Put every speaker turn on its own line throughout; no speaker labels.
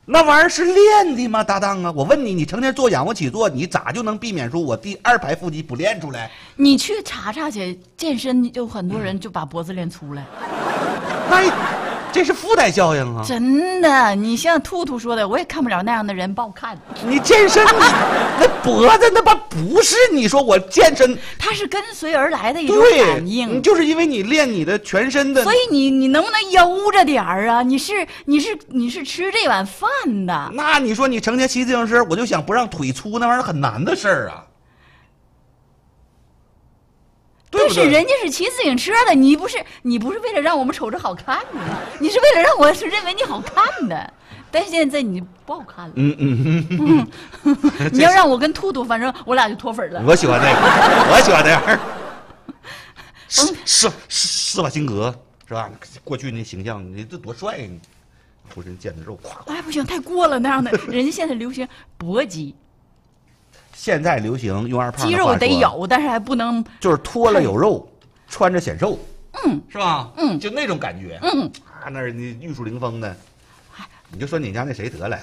那玩意儿是练的吗，搭档啊？我问你，你成天做仰卧起坐，你咋就能避免出我第2排腹肌不练出来？
你去查查去，健身就很多人就把脖子练粗了。
那这是附带效应啊！
真的，你像兔兔说的，我也看不了那样的人，不好看。
你健身，那脖子那不是你说我健身，
它是跟随而来的一种反应，
就是因为你练你的全身的，
所以你能不能悠着点儿啊？你是吃这碗饭的。
那你说你成天骑自行车，我就想不让腿粗，那玩意儿很难的事儿啊。
但是人家是骑自行车的，你不是为了让我们瞅着好看的，你是为了让我认为你好看的。但是现在你不好看了。你要让我跟兔兔，反正我俩就脱粉了。
我喜欢这个，我喜欢这样。施瓦辛格是吧？过去那形象，你这多帅啊！你浑身腱子肉，咵。
哎，不行，太过了那样的。人家现在流行搏击。
现在流行用2胖，
肌肉得有，但是还不能
就是脱了有肉，穿着显瘦，是吧？
就
那种感觉，那儿你玉树临风的，你就说你家那谁得了，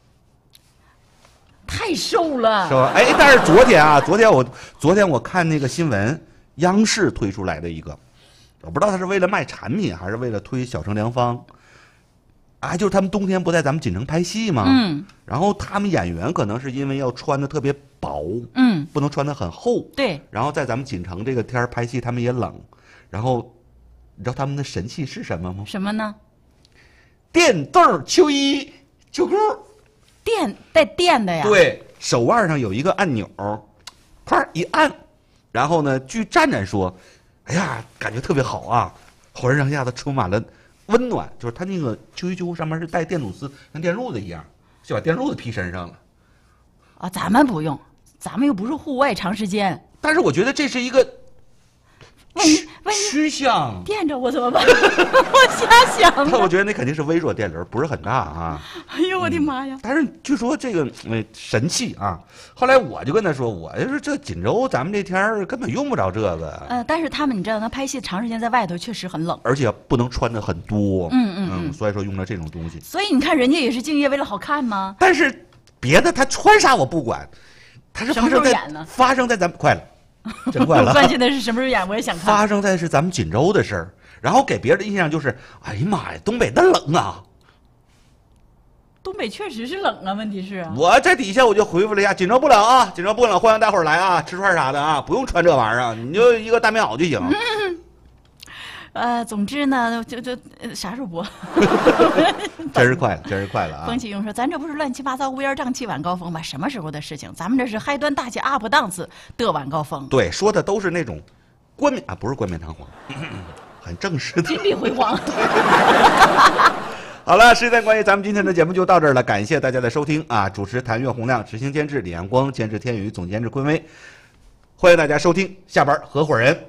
太瘦了，
是吧？哎，但是昨天我看那个新闻，央视推出来的一个，我不知道他是为了卖产品还是为了推小城良方。啊，就是他们冬天不在咱们锦城拍戏吗？然后他们演员可能是因为要穿的特别薄，不能穿的很厚，
对。
然后在咱们锦城这个天拍戏，他们也冷，然后你知道他们的神器是什么吗？
什么呢？
电动秋衣秋裤，
带电的呀？
对，手腕上有一个按钮，啪一按，然后呢，据站站说，哎呀，感觉特别好啊，浑身上下都充满了温暖，就是它那个秋衣秋裤上面是带电阻丝，像电褥子一样，就把电褥子披身上了。
啊，咱们不用，咱们又不是户外长时间。
但是我觉得这是一个趋向。
电着我怎么办？我瞎想。
我觉得那肯定是微弱电流，不是很大啊。
哎呦我的妈呀！
但是据说这个神器啊，后来我就跟他说，我就是这锦州咱们这天根本用不着这个。
但是他们你知道，他拍戏长时间在外头确实很冷，
而且不能穿的很多。所以说用了这种东西。
所以你看人家也是敬业，为了好看吗？
但是别的他穿啥我不管，他是发生在咱们快了。真快了！
关键的是什么时候演，我也想看。
发生在是咱们锦州的事儿，然后给别人的印象就是，哎呀妈呀，东北那冷啊！
东北确实是冷啊，问题是
我在底下我就回复了一下，锦州不冷啊，锦州不冷，欢迎大伙儿来啊，吃串啥的啊，不用穿这玩意儿啊，你就一个大棉袄就行。
总之呢，就啥时候播？
真是快了，真是快了啊！
风起用说：“咱这不是乱七八糟乌烟瘴气晚高峰吗？什么时候的事情？咱们这是嗨端大气 up 档次的晚高峰。”
对，说的都是那种冠冕啊，不是冠冕堂皇，很正式的
金碧辉煌。
好了，时间关系，咱们今天的节目就到这儿了，感谢大家的收听啊！主持谭岳洪亮，执行监制李阳光，监制天宇，总监制坤威，欢迎大家收听下班合伙人。